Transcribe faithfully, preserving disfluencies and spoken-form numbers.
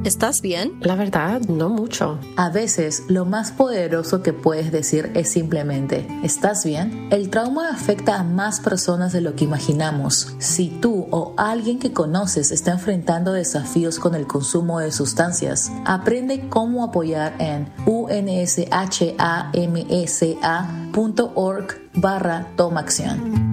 ¿estás bien? La verdad, no mucho. A veces, lo más poderoso que puedes decir es simplemente, ¿estás bien? El trauma afecta a más personas de lo que imaginamos. Si tú o alguien que conoces está enfrentando desafíos con el consumo de sustancias, aprende cómo apoyar en unshmsa punto org barra toma acción.